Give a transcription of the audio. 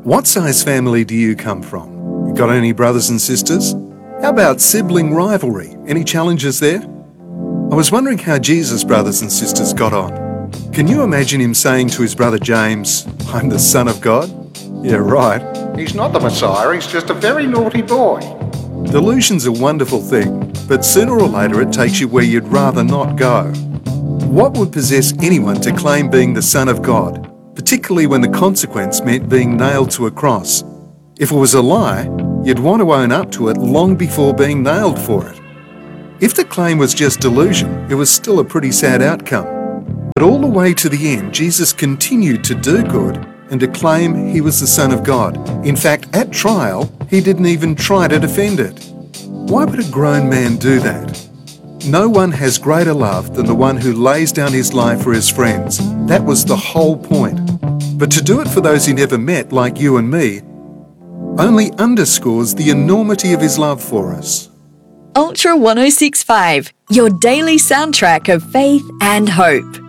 What size family do you come from? You got any brothers and sisters? How about sibling rivalry? Any challenges there? I was wondering how Jesus' brothers and sisters got on. Can you imagine him saying to his brother James, "I'm the Son of God"? Yeah, right. He's not the Messiah, he's just a very naughty boy. Delusion's a wonderful thing, but sooner or later it takes you where you'd rather not go. What would possess anyone to claim being the Son of God, particularly when the consequence meant being nailed to a cross? If it was a lie, you'd want to own up to it long before being nailed for it. If the claim was just delusion, it was still a pretty sad outcome. But all the way to the end, Jesus continued to do good and to claim he was the Son of God. In fact, at trial, he didn't even try to defend it. Why would a grown man do that? No one has greater love than the one who lays down his life for his friends. That was the whole point. But to do it for those he never met, like you and me, only underscores the enormity of his love for us. Ultra 1065, your daily soundtrack of faith and hope.